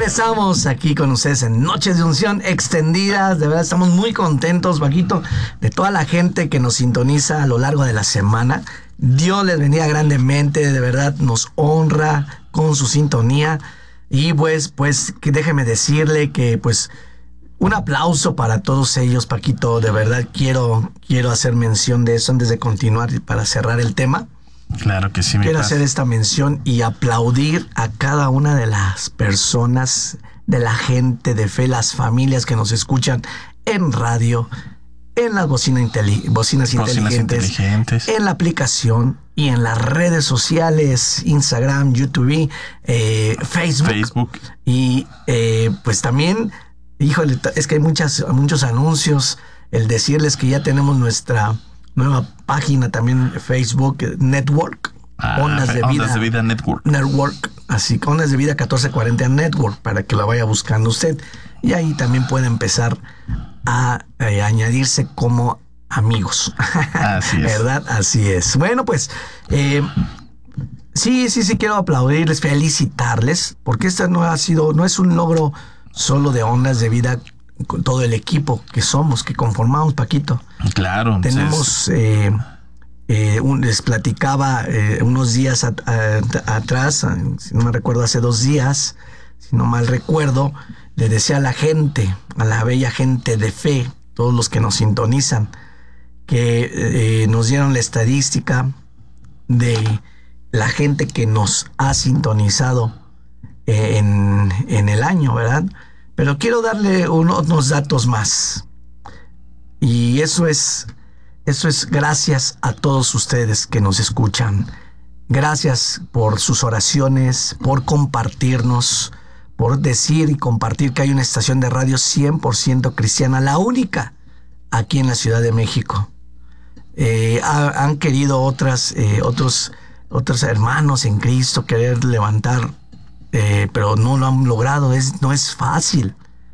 Regresamos aquí con ustedes en Noches de Unción Extendidas. De verdad estamos muy contentos, Paquito, de toda la gente que nos sintoniza a lo largo de la semana. Dios les bendiga grandemente, de verdad nos honra con su sintonía. Y pues que déjeme decirle que pues un aplauso para todos ellos, Paquito. De verdad quiero hacer mención de eso antes de continuar y para cerrar el tema. Claro que sí, quiero hacer esta mención y aplaudir a cada una de las personas, de la gente de fe, las familias que nos escuchan en radio, en las bocinas inteligentes, en la aplicación y en las redes sociales, Instagram, YouTube, Facebook. Y pues también, híjole, es que hay muchos anuncios. El decirles que ya tenemos nuestra nueva página también, Facebook Network, Ondas de Vida Network, así que Ondas de Vida 1440 Network, para que la vaya buscando usted, y ahí también puede empezar a añadirse como amigos. Así es. ¿Verdad? Así es. Bueno, pues sí quiero aplaudirles, felicitarles, porque esta no es un logro solo de Ondas de Vida, con todo el equipo que conformamos, Paquito. Claro. Tenemos, les platicaba unos días atrás, si no me recuerdo, hace 2 días, si no mal recuerdo, le decía a la gente, a la bella gente de fe, todos los que nos sintonizan, que nos dieron la estadística de la gente que nos ha sintonizado en el año, ¿verdad? Pero quiero darle unos datos más. Y eso es gracias a todos ustedes que nos escuchan. Gracias por sus oraciones, por compartirnos, por decir y compartir que hay una estación de radio 100% cristiana, la única aquí en la Ciudad de México. Han querido otros hermanos en Cristo querer levantar, pero no lo han logrado. No es fácil.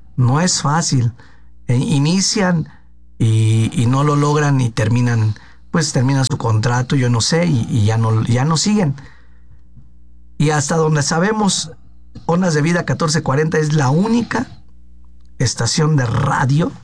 Inician y no lo logran y terminan su contrato, yo no sé, y ya no siguen. Y hasta donde sabemos, Ondas de Vida 1440 es la única estación de radio,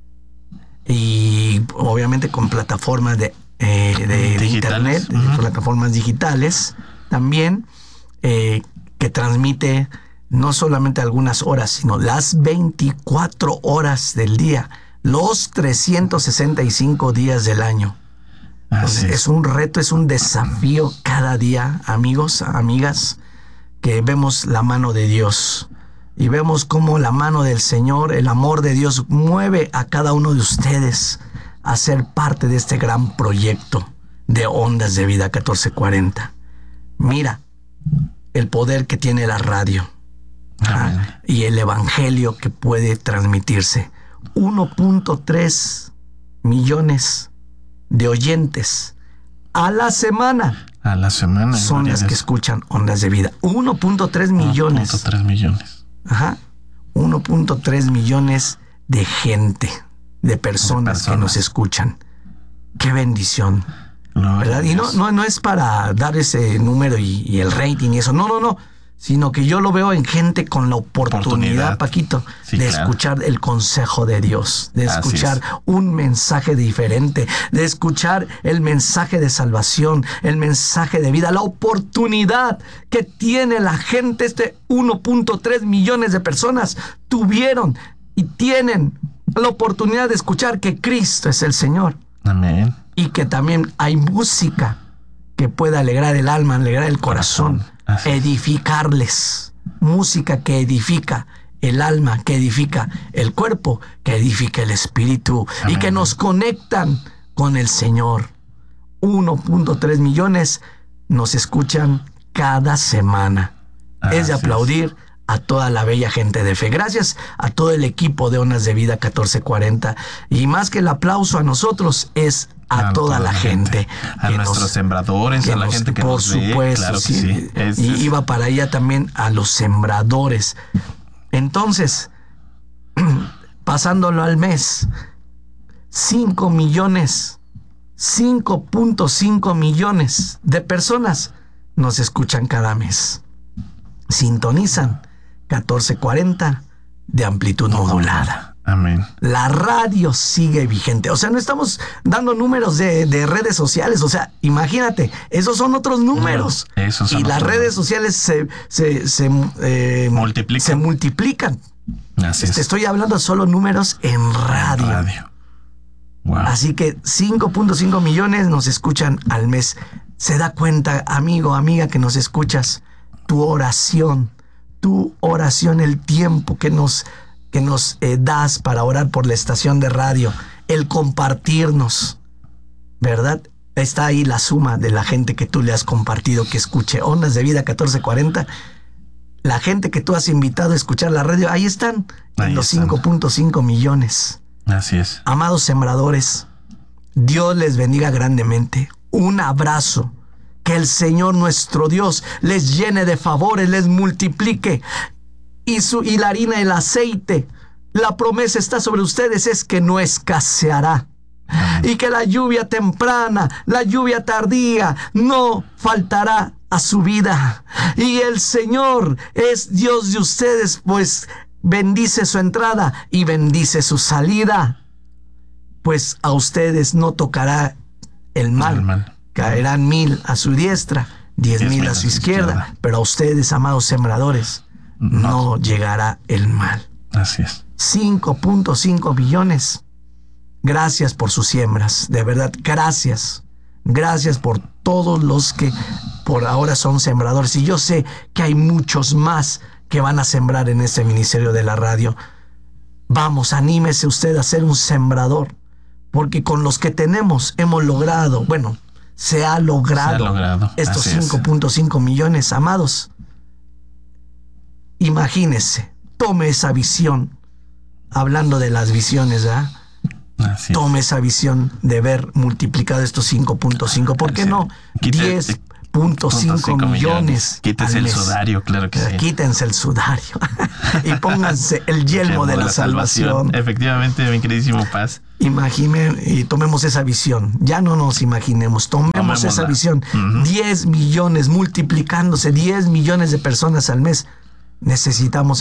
y obviamente con plataformas de internet, plataformas digitales también, que transmite no solamente algunas horas, sino las 24 horas del día, los 365 días del año. Entonces, es un reto, es un desafío cada día, amigos, amigas, que vemos la mano de Dios y vemos cómo la mano del Señor, el amor de Dios, mueve a cada uno de ustedes a ser parte de este gran proyecto de Ondas de Vida 1440. Mira el poder que tiene la radio y el evangelio que puede transmitirse. 1.3 millones de oyentes a la semana. Son las que escuchan Ondas de Vida. 1.3 millones. 1.3 millones. 1.3 millones de gente, de personas que nos escuchan. Qué bendición. ¿Verdad? Y no es para dar ese número y el rating y eso. No. Sino que yo lo veo en gente con la oportunidad, Paquito, de escuchar el consejo de Dios, de escuchar un mensaje diferente, de escuchar el mensaje de salvación, el mensaje de vida, la oportunidad que tiene la gente. 1.3 millones de personas tuvieron y tienen la oportunidad de escuchar que Cristo es el Señor. Amén. Y que también hay música que pueda alegrar el alma, alegrar el corazón. Edificarles, música que edifica el alma, que edifica el cuerpo, que edifica el espíritu. Amén. Y que nos conectan con el Señor. 1.3 millones nos escuchan cada semana. Es de aplaudir a toda la bella gente de fe. Gracias a todo el equipo de Ondas de Vida 1440. Y más que el aplauso a nosotros, es a toda la gente. A nuestros sembradores, a la gente que nos ve. Por supuesto, claro sí. Y iba para allá también a los sembradores. Entonces, pasándolo al mes, 5.5 millones de personas nos escuchan cada mes. Sintonizan 1440 de amplitud modulada. Amén. La radio sigue vigente. O sea, no estamos dando números de redes sociales. O sea, imagínate, esos son otros números. Esos son y las redes sociales se multiplican. Así es. Te estoy hablando solo números en radio. Wow. Así que 5.5 millones nos escuchan al mes. Se da cuenta, amigo, amiga, que nos escuchas. Tu oración, el tiempo que nos das para orar por la estación de radio, el compartirnos, ¿verdad? Está ahí la suma de la gente que tú le has compartido que escuche Ondas de Vida 1440. La gente que tú has invitado a escuchar la radio, ahí están, en los 5.5 millones. Así es. Amados sembradores, Dios les bendiga grandemente. Un abrazo. Que el Señor nuestro Dios les llene de favores, les multiplique. Y la harina y el aceite, la promesa está sobre ustedes, es que no escaseará. Y que la lluvia temprana, la lluvia tardía, no faltará a su vida. Y el Señor es Dios de ustedes, pues bendice su entrada y bendice su salida. Pues a ustedes no tocará el mal. Caerán 1000 a su diestra, 10,000 a su izquierda, pero a ustedes, amados sembradores, no llegará el mal. Así es. 5.5 millones. Gracias por sus siembras, de verdad, gracias. Gracias por todos los que por ahora son sembradores. Y yo sé que hay muchos más que van a sembrar en este ministerio de la radio. Vamos, anímese usted a ser un sembrador, porque con los que tenemos hemos logrado, se ha logrado estos 5.5 millones, amados. Imagínese, tome esa visión, hablando de las visiones, ¿verdad? Tome esa visión de ver multiplicado estos 5.5, ¿por qué no? 10.5 millones. Quítense el sudario, claro que sí. Quítense el sudario y pónganse el yelmo de la salvación. Efectivamente, mi queridísimo Paz. Imaginen y tomemos esa visión. Ya no nos imaginemos, tomemos esa visión. 10 millones multiplicándose, 10 millones de personas al mes. Necesitamos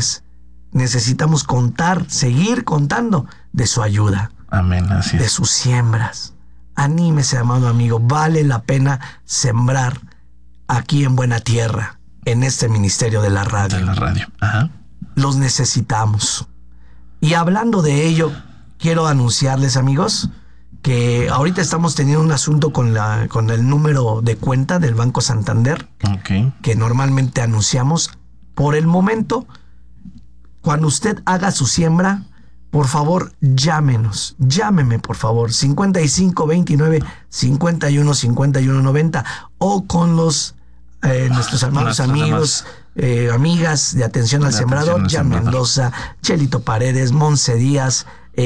seguir contando de su ayuda. Amén, así es. De sus siembras. Anímese, amado amigo, vale la pena sembrar aquí en buena tierra, en este ministerio de la radio. De la radio, ajá. Los necesitamos. Y hablando de ello, quiero anunciarles, amigos, que ahorita estamos teniendo un asunto con el número de cuenta del Banco Santander, que normalmente anunciamos. Por el momento, cuando usted haga su siembra, por favor, llámeme, por favor, 5529 51 51 90, o con nuestros hermanos amigos, amigas de Atención al Sembrador, Jan Mendoza, Chelito Paredes, Monse Díaz,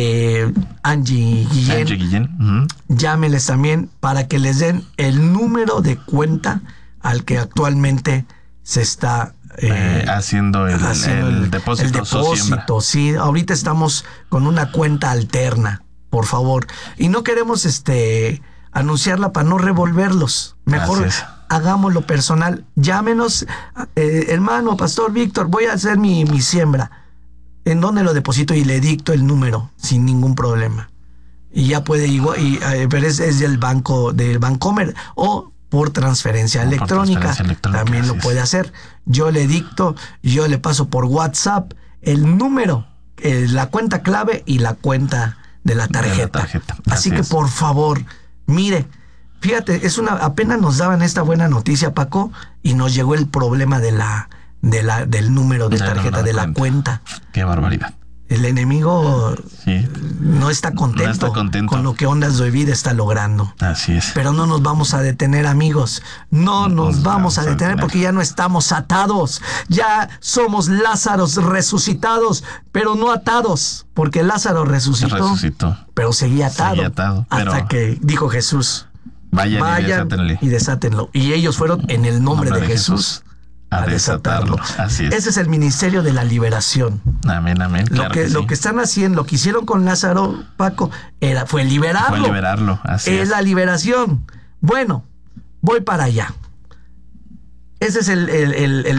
Angie Guillén. Llámeles también para que les den el número de cuenta al que actualmente se está haciendo el depósito. Sí, ahorita estamos con una cuenta alterna, por favor. Y no queremos anunciarla para no revolverlos. Mejor hagámoslo personal. Llámenos, hermano, Pastor Víctor, voy a hacer mi siembra. ¿En dónde lo deposito? Y le dicto el número sin ningún problema. Y ya puede igual, pero es del banco, del Bancomer, o por transferencia electrónica, también lo puede hacer. Yo le dicto, yo le paso por WhatsApp el número, la cuenta clave y la cuenta de la tarjeta. Así que por favor, mire, fíjate, apenas nos daban esta buena noticia, Paco, y nos llegó el problema del número de tarjeta, de la cuenta. Qué barbaridad. El enemigo no está contento con lo que Ondas de Vida está logrando. Así es. Pero no nos vamos a detener, amigos. No nos vamos a detener porque ya no estamos atados. Ya somos Lázaros resucitados, pero no atados. Porque Lázaro resucitó. Pero seguía atado. Hasta que dijo Jesús: vayan y desátenlo. Y ellos fueron en el nombre de Jesús a desatarlo. Así es. Ese es el ministerio de la liberación. Amén. Lo que están haciendo, lo que hicieron con Lázaro, Paco, fue liberarlo. Así es. La liberación. Bueno, voy para allá. Ese es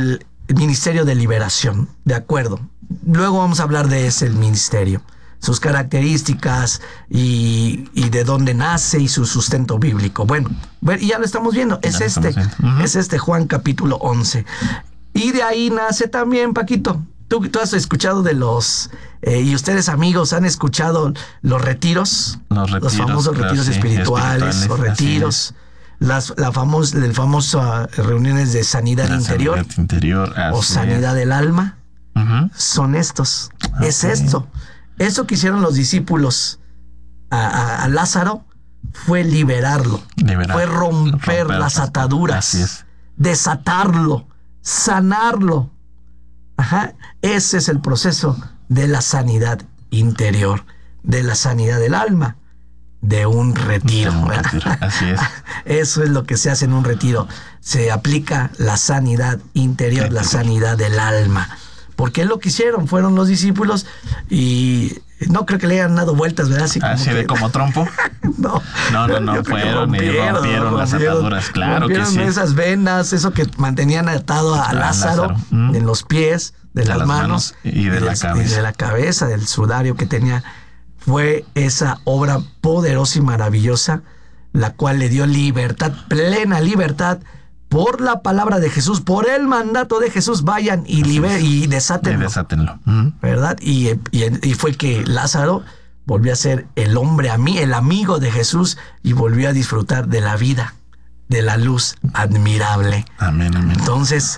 el ministerio de liberación, de acuerdo. Luego vamos a hablar de ese ministerio, sus características y de dónde nace y su sustento bíblico. Bueno, y ya lo estamos viendo, es este Juan capítulo 11. Y de ahí nace también, Paquito. Tú has escuchado de los, y ustedes amigos han escuchado los retiros, los famosos retiros espirituales, los retiros, las famosas reuniones de sanidad interior o sanidad del alma. Son estos, es esto. Eso que hicieron los discípulos a Lázaro fue liberarlo, fue romper las ataduras, desatarlo, sanarlo. Ese es el proceso de la sanidad interior, de la sanidad del alma, de un retiro. Así es. Eso es lo que se hace en un retiro. Se aplica la sanidad interior, la sanidad del alma. Porque es lo que hicieron, fueron los discípulos y no creo que le hayan dado vueltas, ¿verdad? Así de como trompo. No, fueron y rompieron las ataduras, claro que sí. Esas vendas, eso que mantenían atado a Lázaro en los pies, de las manos y de la cabeza. Y de la cabeza, del sudario que tenía. Fue esa obra poderosa y maravillosa, la cual le dio libertad, plena libertad, por la palabra de Jesús, por el mandato de Jesús. Vayan y desátenlo. ¿Verdad? Y fue que Lázaro volvió a ser el hombre, el amigo de Jesús, y volvió a disfrutar de la vida, de la luz admirable. Amén. Entonces,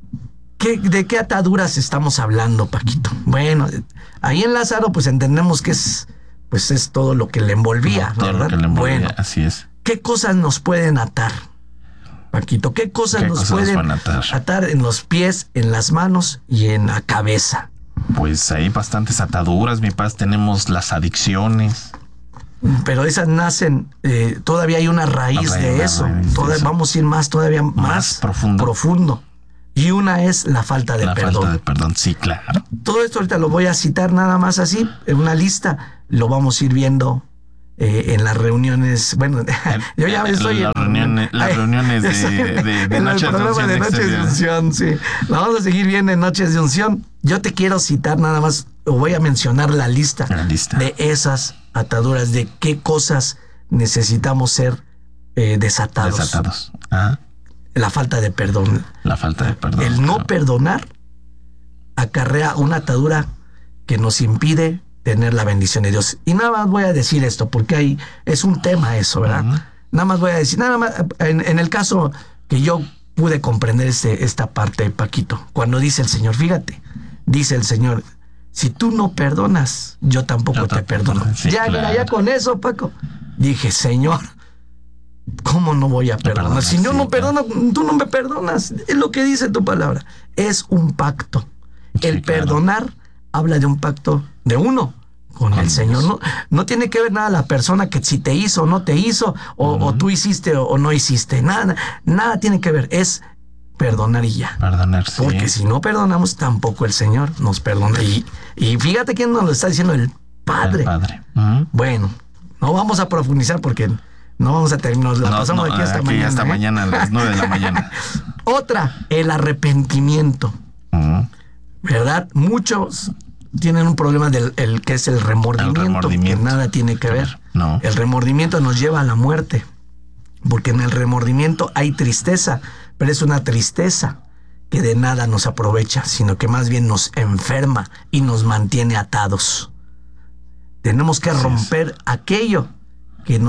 ¿de qué ataduras estamos hablando, Paquito? Bueno, ahí en Lázaro, pues entendemos que es todo lo que le envolvía, todo ¿verdad? Lo que le envolvía, bueno, así es. ¿Qué cosas nos pueden atar, Paquito? ¿Qué cosas nos pueden atar en los pies, en las manos y en la cabeza? Pues hay bastantes ataduras, mi paz. Tenemos las adicciones. Pero esas nacen, todavía hay una raíz de eso. Vamos a ir todavía más profundo. Y una es la falta de perdón. La falta de perdón, sí, claro. Todo esto ahorita lo voy a citar nada más así, en una lista. Lo vamos a ir viendo en las reuniones. Bueno, yo ya estoy en las reuniones de Noches de Unción. De Noches de Unción, sí. La vamos a seguir viendo en Noches de Unción. Yo te quiero citar nada más, o voy a mencionar la lista de esas ataduras, de qué cosas necesitamos ser desatados. La falta de perdón. El no perdonar acarrea una atadura que nos impide tener la bendición de Dios. Y nada más voy a decir esto, porque es un tema eso, ¿verdad? Nada más voy a decir, en el caso que yo pude comprender esta parte, Paquito, cuando dice el Señor, fíjate, dice el Señor, si tú no perdonas, yo tampoco te perdono. Sí, ya con eso, Paco, dije, Señor, ¿cómo no voy a perdonar? Si yo no perdono, tú no me perdonas. Es lo que dice tu palabra. Es un pacto. El perdonar habla de un pacto de uno con el Señor. No tiene que ver nada la persona que si te hizo o no te hizo, o tú hiciste o no hiciste. Nada tiene que ver. Es perdonar y ya. Perdonar, sí. Porque si no perdonamos, tampoco el Señor nos perdona. Y fíjate quién nos lo está diciendo, el Padre. El Padre. Bueno, no vamos a profundizar porque no vamos a terminar. Pasamos aquí hasta mañana. Hasta mañana a las 9 de la mañana. Otra, el arrepentimiento. ¿Verdad? Muchos tienen un problema del que es el remordimiento, que nada tiene que ver. No. El remordimiento nos lleva a la muerte, porque en el remordimiento hay tristeza, pero es una tristeza que de nada nos aprovecha, sino que más bien nos enferma y nos mantiene atados. Tenemos que romper aquello que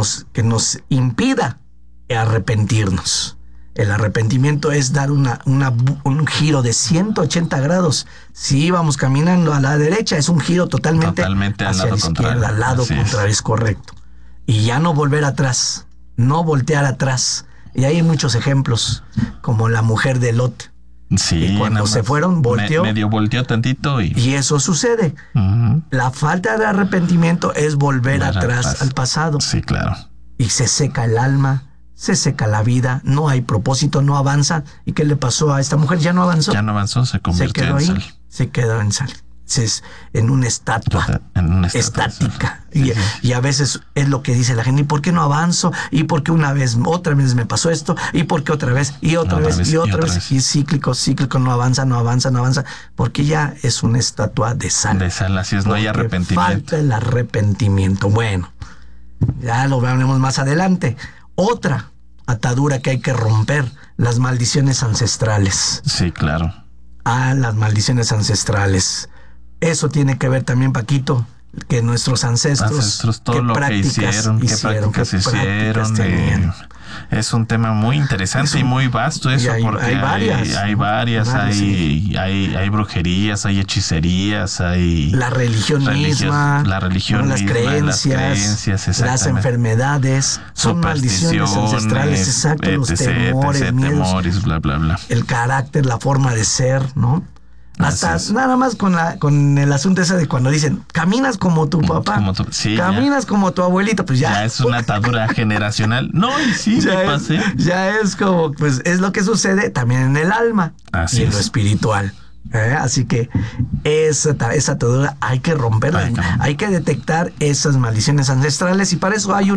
nos impida arrepentirnos. El arrepentimiento es dar un giro de 180 grados. Si íbamos caminando a la derecha, es un giro totalmente hacia la izquierda, al lado contrario, es correcto. Y ya no volver atrás, no voltear atrás. Y hay muchos ejemplos, como la mujer de Lot. Sí, y cuando se fueron, volteó. Medio volteó tantito y eso sucede. La falta de arrepentimiento es volver atrás al pasado. Sí, claro. Y se seca el alma, se seca la vida, no hay propósito, no avanza. ¿Y qué le pasó a esta mujer? Ya no avanzó. Ya no avanzó, se convirtió en sal. Se quedó en sal. en una estatua En una estatua, estática. sí, Y a veces es lo que dice la gente, ¿y por qué no avanzo? ¿Y por qué otra vez me pasó esto? ¿Y por qué otra vez? Y otra vez. Y es cíclico, no avanza, porque ya es una estatua de sal. De sal, así es, no hay arrepentimiento. Falta el arrepentimiento. Bueno, ya lo veremos más adelante. Otra atadura que hay que romper, las maldiciones ancestrales. Sí, claro. Las maldiciones ancestrales. Eso tiene que ver también, Paquito, que nuestros ancestros todo lo que hicieron, qué prácticas hicieron. Es un tema muy interesante y muy vasto eso, porque hay varias, hay brujerías, hay hechicerías, hay la religión misma, las creencias, las enfermedades, son maldiciones ancestrales, exacto, los temores, bla, bla, bla. El carácter, la forma de ser, ¿no? Hasta nada más con el asunto ese de cuando dicen, caminas como tu papá, caminas como tu abuelito, pues ya. Ya es una atadura generacional. No, y sí, ya es como, pues es lo que sucede también en el alma y en lo espiritual. Así que esa atadura hay que romperla, hay que detectar esas maldiciones ancestrales y para eso hay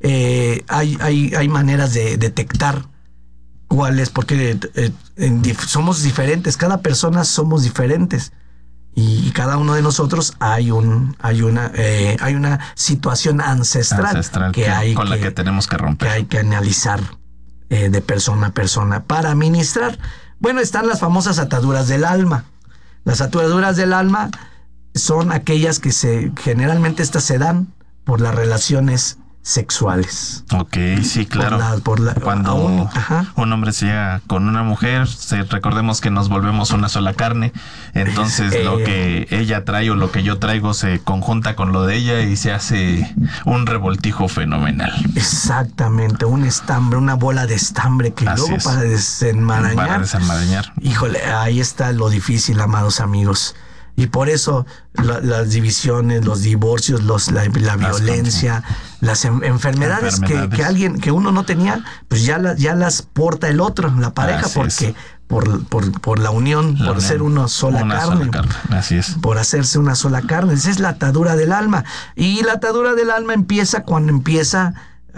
maneras de detectar cuáles, porque somos diferentes, cada persona somos diferentes y cada uno de nosotros hay una situación ancestral con la que tenemos que romper, que hay que analizar de persona a persona para ministrar. Bueno, están las famosas ataduras del alma. Las ataduras del alma son aquellas que generalmente estas se dan por las relaciones sexuales. Ok, sí, claro. Cuando un hombre se llega con una mujer, recordemos que nos volvemos una sola carne, entonces lo que ella trae o lo que yo traigo se conjunta con lo de ella y se hace un revoltijo fenomenal. Exactamente, un estambre, una bola de estambre que así luego es. Para desenmarañar. Híjole, ahí está lo difícil, amados amigos. Y por eso las divisiones, los divorcios, la violencia, las enfermedades que uno no tenía, pues ya las porta el otro, la pareja, así porque por la unión, por ser una sola carne. Así es. Por hacerse una sola carne. Esa es la atadura del alma. Y la atadura del alma empieza cuando empieza,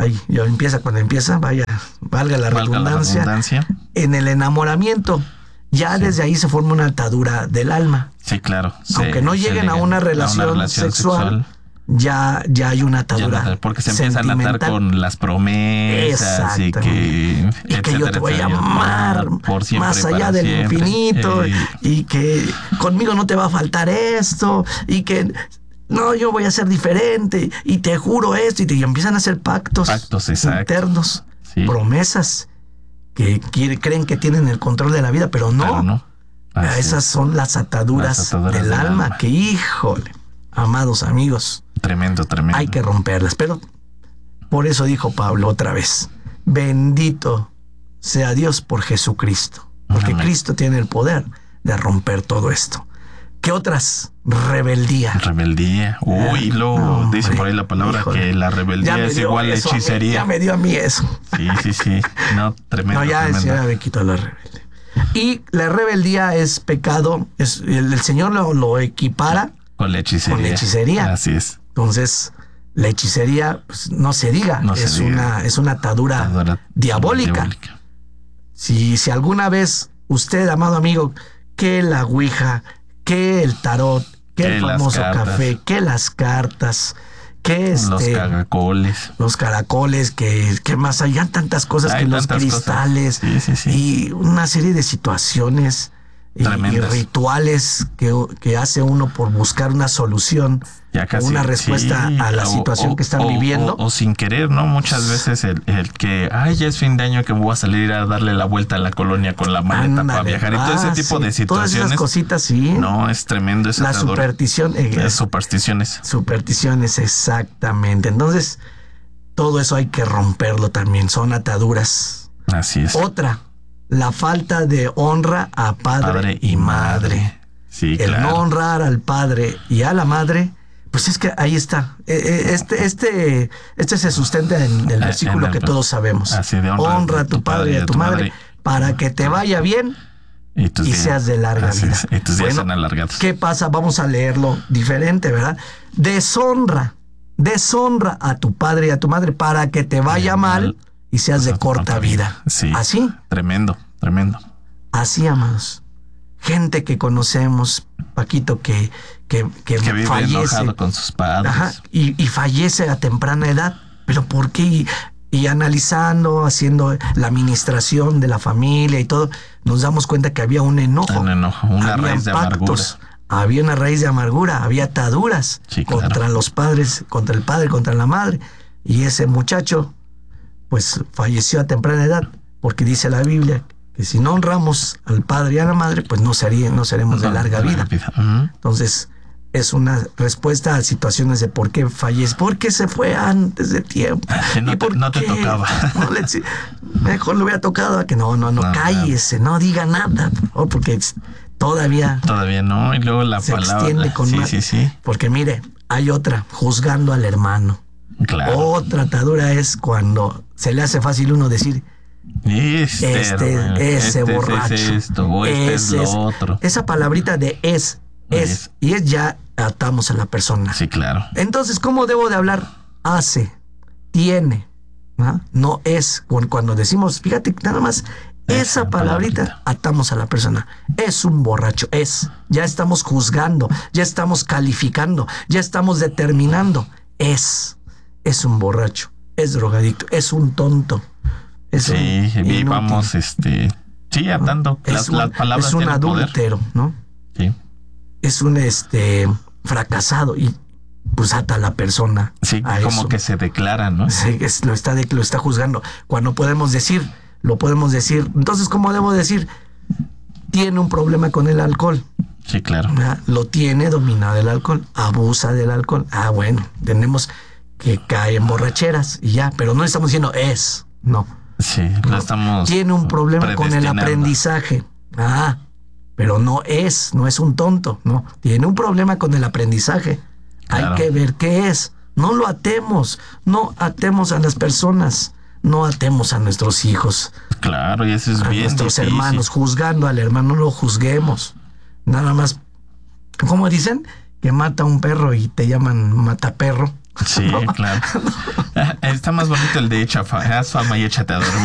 valga la redundancia, en el enamoramiento. Ya desde ahí se forma una atadura del alma. Sí, claro. Aunque no lleguen a una relación sexual, ya hay una atadura. Porque se empiezan a atar con las promesas y que yo te voy a amar por siempre, más allá del infinito, y que conmigo no te va a faltar esto, y que no, yo voy a ser diferente, y te juro esto, y empiezan a hacer pactos internos, promesas que creen que tienen el control de la vida, pero no. Esas son las ataduras del alma, que híjole, amados amigos, tremendo. Hay que romperlas, pero por eso dijo Pablo otra vez, bendito sea Dios por Jesucristo, porque amén. Cristo tiene el poder de romper todo esto. ¿Qué otras? Rebeldía. Uy, dice por ahí la palabra, híjole, que la rebeldía es igual a hechicería. Ya me dio a mí eso. Sí. No, tremendo. Ya me quitó la rebeldía. Y la rebeldía es pecado. El Señor lo equipara con la hechicería. Así es. Entonces, la hechicería, pues, no se diga. Es una atadura diabólica. Si alguna vez usted, amado amigo, que la ouija, que el tarot, que el famoso café, que las cartas, que los caracoles, que más allá tantas cosas, que los cristales, y una serie de situaciones y rituales que hace uno por buscar una solución, una respuesta a la situación que están viviendo. O sin querer, ¿no? Muchas veces el que, ya es fin de año, que voy a salir a darle la vuelta a la colonia con la maleta para viajar. Y todo ese tipo de situaciones. Todas esas cositas, sí. No, es tremendo. La superstición. Las supersticiones. Supersticiones, exactamente. Entonces, todo eso hay que romperlo también. Son ataduras. Así es. Otra, la falta de honra a padre y madre. Sí, el no honrar al padre y a la madre, pues es que ahí está. Este se sustenta en el versículo que todos sabemos. Así de honra a tu padre y a tu madre para que te vaya bien y seas de larga vida. Y tus días son alargados. ¿Qué pasa? Vamos a leerlo diferente, ¿verdad? Deshonra a tu padre y a tu madre para que te vaya mal y seas de corta vida. Sí. ¿Así? Tremendo. Así, amados. Gente que conocemos, Paquito, que vive fallece, enojado con sus padres. Ajá, y fallece a temprana edad. ¿Pero por qué? Y analizando, haciendo la administración de la familia y todo, nos damos cuenta que había un enojo. Una raíz de amargura. Había una raíz de amargura, había ataduras contra los padres, contra el padre, contra la madre. Y ese muchacho, pues, falleció a temprana edad, porque dice la Biblia que si no honramos al padre y a la madre, pues no seremos de larga vida. Entonces, es una respuesta a situaciones de por qué fallece, porque se fue antes de tiempo. No te tocaba. Mejor le hubiera tocado a que no, cállese, no diga nada, porque todavía no, y luego la se palabra extiende con más. Sí. Porque mire, hay otra, juzgando al hermano. Claro. Otra atadura es cuando se le hace fácil uno decir ese borracho, es esto, o es lo otro. Esa palabrita de es, y es ya atamos a la persona. Sí, claro. Entonces, ¿cómo debo de hablar? Hace, tiene, no es. Cuando decimos, fíjate, nada más, esa palabrita atamos a la persona. Es un borracho, ya estamos juzgando, ya estamos calificando, ya estamos determinando. Es un borracho, es drogadicto, es un tonto. Y vamos, atando. Las palabras es un adúltero, poder, ¿no? Sí. Es un fracasado y pues ata a la persona. Sí, como que se declara, ¿no? Sí, lo está juzgando. Cuando lo podemos decir. Entonces, ¿cómo debo decir? Tiene un problema con el alcohol. Sí, claro. Lo tiene dominado el alcohol, abusa del alcohol. Bueno, tenemos que caer en borracheras y ya, pero no estamos diciendo no. Sí, lo estamos. Tiene un problema con el aprendizaje. Pero no es un tonto, no. Tiene un problema con el aprendizaje. Claro. Hay que ver qué es. No lo atemos. No atemos a las personas. No atemos a nuestros hijos. Claro, y eso es bien nuestros difícil. Hermanos, juzgando al hermano, no lo juzguemos. Nada más, ¿cómo dicen? Que mata a un perro y te llaman mataperro. Sí, claro. Está más bonito el de haz fama y échate a dormir.